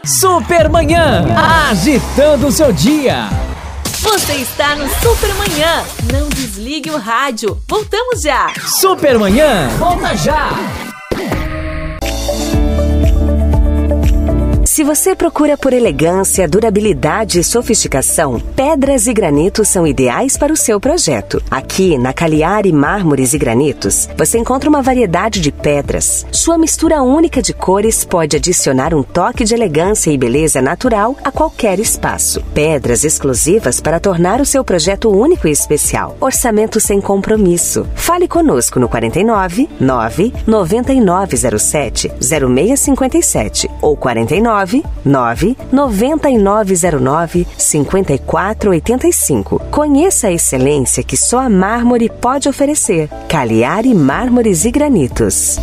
Supermanhã, agitando o seu dia. Você está no Supermanhã. Não desligue o rádio. Voltamos já. Supermanhã, volta já. Se você procura por elegância, durabilidade e sofisticação, pedras e granitos são ideais para o seu projeto. Aqui, na Cagliari Mármores e Granitos, você encontra uma variedade de pedras. Sua mistura única de cores pode adicionar um toque de elegância e beleza natural a qualquer espaço. Pedras exclusivas para tornar o seu projeto único e especial. Orçamento sem compromisso. Fale conosco no 49 9 9907 0657 ou 49 9 9909 5485. Conheça a excelência que só a mármore pode oferecer. Cagliari Mármores e Granitos.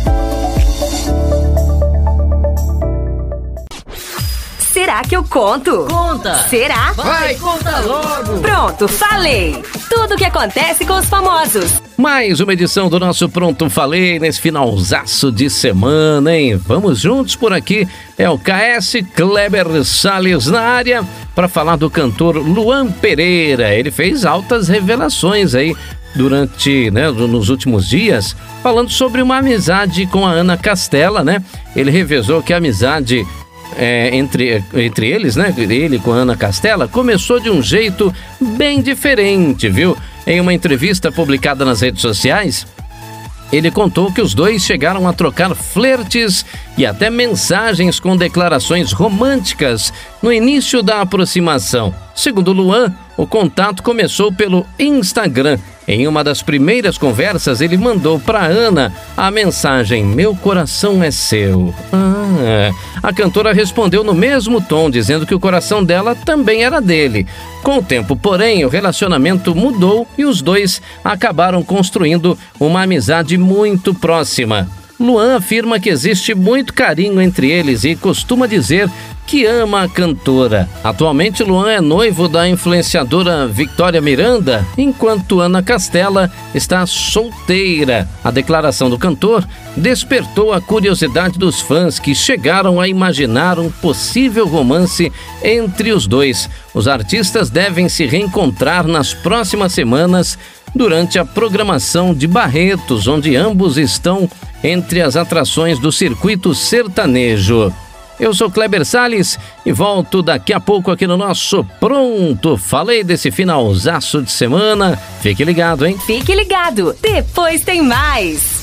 Será que eu conto? Conta! Será? Vai, conta logo! Pronto, falei! Tudo o que acontece com os famosos. Mais uma edição do nosso Pronto Falei, nesse finalzaço de semana, hein? Vamos juntos por aqui, é o KS Kleber Salles na área, para falar do cantor Luan Pereira. Ele fez altas revelações aí durante, nos últimos dias, falando sobre uma amizade com a Ana Castela, né? Ele revezou que a amizade entre eles, né? Ele com a Ana Castela, começou de um jeito bem diferente, viu? Em uma entrevista publicada nas redes sociais, ele contou que os dois chegaram a trocar flertes e até mensagens com declarações românticas no início da aproximação. Segundo Luan, o contato começou pelo Instagram. Em uma das primeiras conversas, ele mandou para Ana a mensagem: "Meu coração é seu". A cantora respondeu no mesmo tom, dizendo que o coração dela também era dele. Com o tempo, porém, o relacionamento mudou e os dois acabaram construindo uma amizade muito próxima. Luan afirma que existe muito carinho entre eles e costuma dizer que ama a cantora. Atualmente, Luan é noivo da influenciadora Victoria Miranda, enquanto Ana Castela está solteira. A declaração do cantor despertou a curiosidade dos fãs, que chegaram a imaginar um possível romance entre os dois. Os artistas devem se reencontrar nas próximas semanas durante a programação de Barretos, onde ambos estão entre as atrações do circuito sertanejo. Eu sou Kleber Salles e volto daqui a pouco aqui no nosso Pronto Falei desse finalzaço de semana. Fique ligado, hein? Fique ligado, depois tem mais.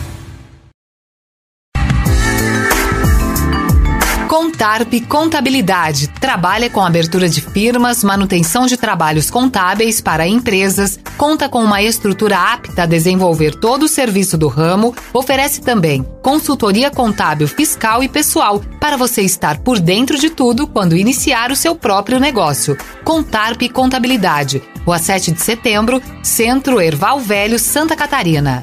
Contarp Contabilidade trabalha com abertura de firmas, manutenção de trabalhos contábeis para empresas, conta com uma estrutura apta a desenvolver todo o serviço do ramo, oferece também consultoria contábil, fiscal e pessoal para você estar por dentro de tudo quando iniciar o seu próprio negócio. Contarp Contabilidade, Rua 7 de Setembro, Centro Erval Velho, Santa Catarina.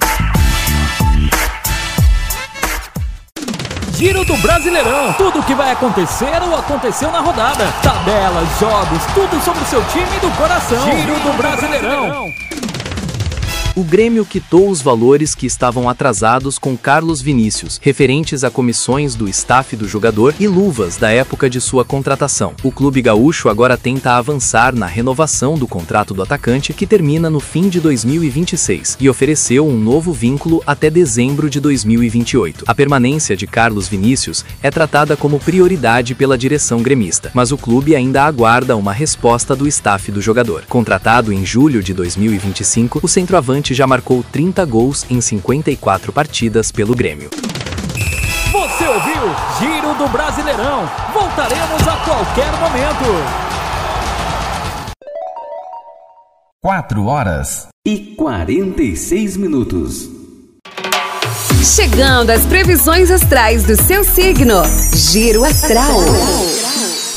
Giro do Brasileirão. Tudo o que vai acontecer ou aconteceu na rodada. Tabelas, jogos, tudo sobre o seu time do coração. Giro do Brasileirão. O Grêmio quitou os valores que estavam atrasados com Carlos Vinícius, referentes a comissões do staff do jogador e luvas da época de sua contratação. O clube gaúcho agora tenta avançar na renovação do contrato do atacante, que termina no fim de 2026, e ofereceu um novo vínculo até dezembro de 2028. A permanência de Carlos Vinícius é tratada como prioridade pela direção gremista, mas o clube ainda aguarda uma resposta do staff do jogador. Contratado em julho de 2025, o centroavante já marcou 30 gols em 54 partidas pelo Grêmio. Você ouviu Giro do Brasileirão. Voltaremos a qualquer momento. 4h46. Chegando às previsões astrais do seu signo. Giro Astral.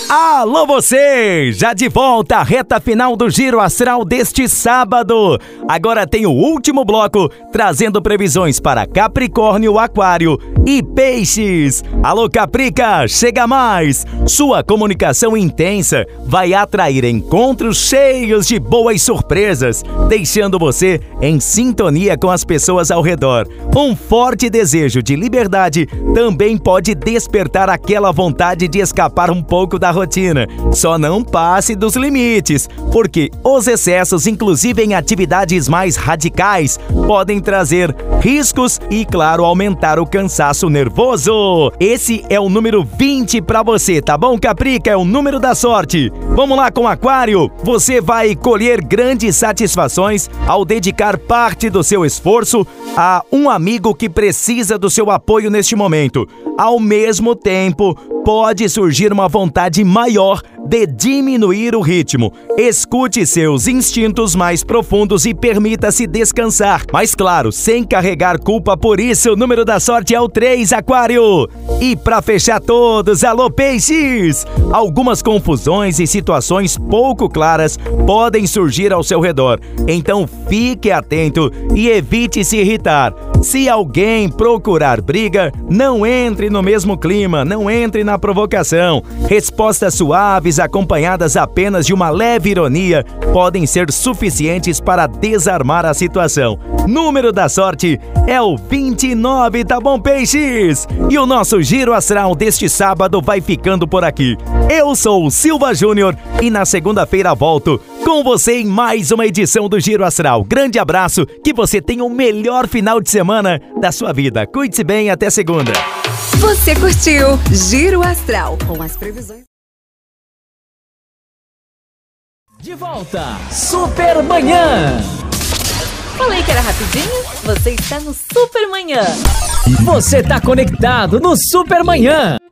Alô você! Já de volta à reta final do Giro Astral deste sábado. Agora tem o último bloco, trazendo previsões para Capricórnio, Aquário e Peixes. Alô Caprica, chega mais! Sua comunicação intensa vai atrair encontros cheios de boas surpresas, deixando você em sintonia com as pessoas ao redor. Um forte desejo de liberdade também pode despertar aquela vontade de escapar um pouco da rotina. Só não passe dos limites, porque os excessos, inclusive em atividades mais radicais, podem trazer riscos e, claro, aumentar o cansaço nervoso. Esse é o número 20 para você, tá bom, Caprica? É o número da sorte. Vamos lá com Aquário. Você vai colher grandes satisfações ao dedicar parte do seu esforço a um amigo que precisa do seu apoio neste momento. Ao mesmo tempo, pode surgir uma vontade maior de diminuir o ritmo. Escute seus instintos mais profundos e permita-se descansar. Mas claro, sem carregar culpa por isso. O número da sorte é o 3, Aquário. E para fechar todos, alô Peixes! Algumas confusões e situações pouco claras podem surgir ao seu redor. Então fique atento e evite se irritar. Se alguém procurar briga, não entre no mesmo clima, não entre na provocação. Respostas suaves, acompanhadas apenas de uma leve ironia, podem ser suficientes para desarmar a situação. Número da sorte é o 29, tá bom, Peixes? E o nosso Giro Astral deste sábado vai ficando por aqui. Eu sou o Silva Júnior e na segunda-feira volto com você em mais uma edição do Giro Astral. Grande abraço, que você tenha o melhor final de semana da sua vida. Cuide-se bem, até segunda. Você curtiu Giro Astral com as previsões. De volta, Supermanhã. Falei que era rapidinho? Você está no Supermanhã. Você está conectado no Supermanhã.